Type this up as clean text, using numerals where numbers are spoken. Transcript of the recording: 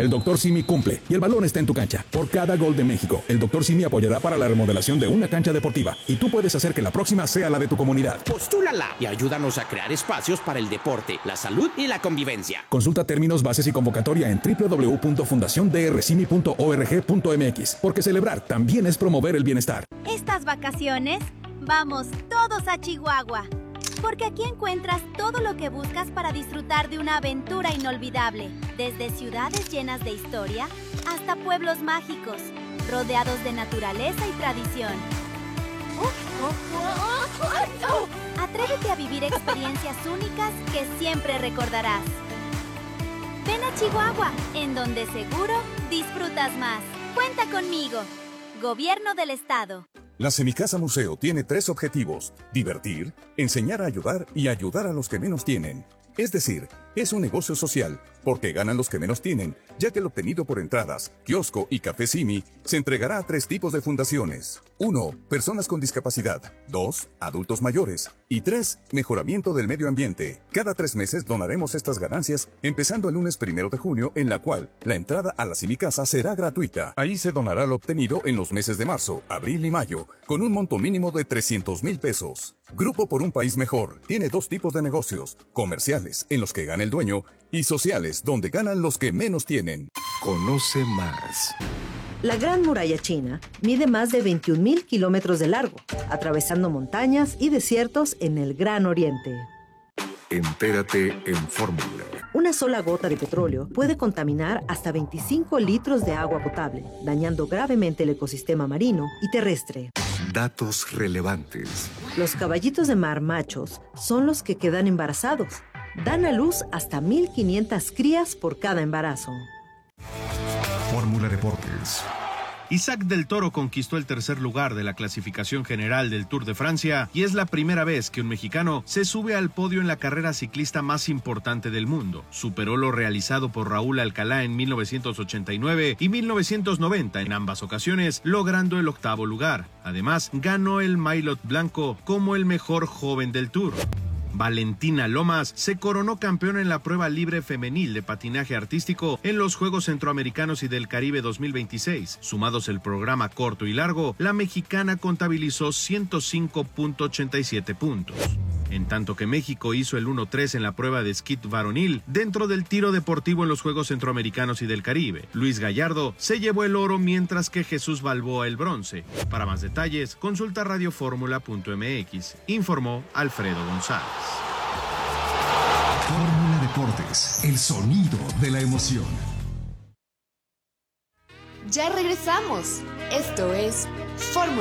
El Dr. Simi cumple y el balón está en tu cancha. Por cada gol de México, el Dr. Simi apoyará para la remodelación de una cancha deportiva y tú puedes hacer que la próxima sea la de tu comunidad. Postúlala y ayúdanos a crear espacios para el deporte, la salud y la convivencia. Consulta términos, bases y convocatoria en www.fundaciondrcimi.org.mx, porque celebrar también es promover el bienestar. Estas vacaciones, vamos todos a Chihuahua, porque aquí encuentras todo lo que buscas para disfrutar de una aventura inolvidable, desde ciudades llenas de historia hasta pueblos mágicos, rodeados de naturaleza y tradición. Atrévete a vivir experiencias únicas que siempre recordarás. Ven a Chihuahua, en donde seguro disfrutas más. Cuenta conmigo. Gobierno del Estado. La Semicasa Museo tiene 3 objetivos: divertir, enseñar a ayudar y ayudar a los que menos tienen. Es decir, es un negocio social, porque ganan los que menos tienen, ya que el obtenido por entradas, kiosco y café Simi se entregará a 3 tipos de fundaciones. 1. Personas con discapacidad. 2. Adultos mayores. Y 3. Mejoramiento del medio ambiente. Cada 3 meses donaremos estas ganancias, empezando el lunes 1 de junio, en la cual la entrada a la Semicasa será gratuita. Ahí se donará lo obtenido en los meses de marzo, abril y mayo, con un monto mínimo de 300,000 pesos. Grupo por un País Mejor tiene 2 tipos de negocios: comerciales, en los que gana el dueño, y sociales, donde ganan los que menos tienen. Conoce más. La Gran Muralla China mide más de 21,000 kilómetros de largo, atravesando montañas y desiertos en el Gran Oriente. Entérate en Fórmula. Una sola gota de petróleo puede contaminar hasta 25 litros de agua potable, dañando gravemente el ecosistema marino y terrestre. Datos relevantes. Los caballitos de mar machos son los que quedan embarazados. Dan a luz hasta 1,500 crías por cada embarazo. Fórmula Deportes. Isaac del Toro conquistó el tercer lugar de la clasificación general del Tour de Francia y es la primera vez que un mexicano se sube al podio en la carrera ciclista más importante del mundo. Superó lo realizado por Raúl Alcalá en 1989 y 1990 en ambas ocasiones, logrando el 8º lugar. Además, ganó el Maillot Blanco como el mejor joven del Tour. Valentina Lomas se coronó campeona en la prueba libre femenil de patinaje artístico en los Juegos Centroamericanos y del Caribe 2026. Sumados el programa corto y largo, la mexicana contabilizó 105.87 puntos. En tanto que México hizo el 1-3 en la prueba de skeet varonil dentro del tiro deportivo en los Juegos Centroamericanos y del Caribe. Luis Gallardo se llevó el oro mientras que Jesús Balboa el bronce. Para más detalles, consulta radioformula.mx. Informó Alfredo González. Fórmula Deportes, el sonido de la emoción. Ya regresamos. Esto es Fórmula